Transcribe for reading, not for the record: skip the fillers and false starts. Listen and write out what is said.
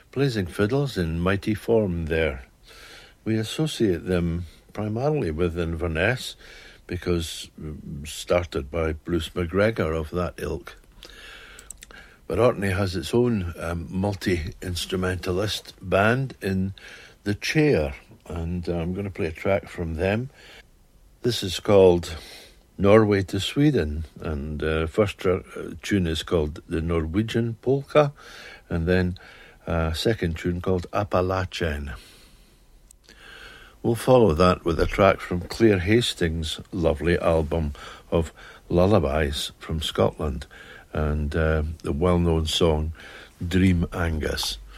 blazing fiddles in mighty form there. We associate them primarily with Inverness because started by Bruce McGregor of that ilk. But Orkney has its own multi-instrumentalist band in The Chair, and I'm going to play a track from them. This is called Norway to Sweden, and first tune is called the Norwegian Polka, and then a second tune called Appalachian. We'll follow that with a track from Claire Hastings' lovely album of lullabies from Scotland, and the well-known song Dream Angus.